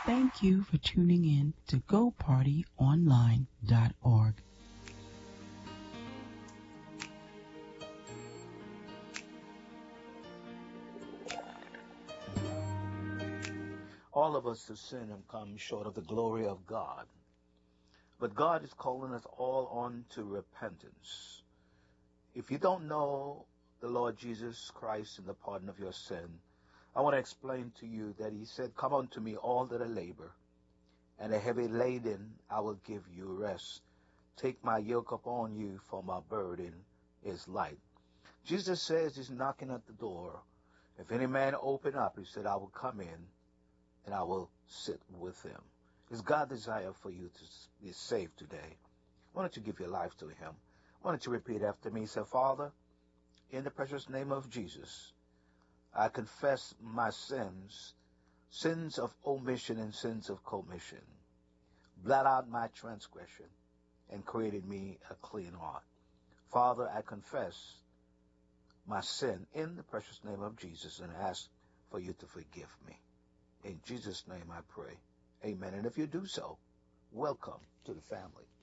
Thank you for tuning in to GoPartyOnline.org. All of us have sinned and come short of the glory of God. But God is calling us all on to repentance. If you don't know the Lord Jesus Christ and the pardon of your sin, I want to explain to you that he said, "Come unto me, all that are labor and are heavy laden, I will give you rest. Take my yoke upon you, for my burden is light." Jesus says he's knocking at the door. If any man open up, he said, I will come in and I will sit with him. It's God's desire for you to be saved today. Why don't you give your life to him? Why don't you repeat after me? Say, "Father, in the precious name of Jesus, I confess my sins, sins of omission and sins of commission. Blot out my transgression and created me a clean heart. Father, I confess my sin in the precious name of Jesus and ask for you to forgive me. In Jesus' name I pray. Amen." And if you do so, welcome to the family.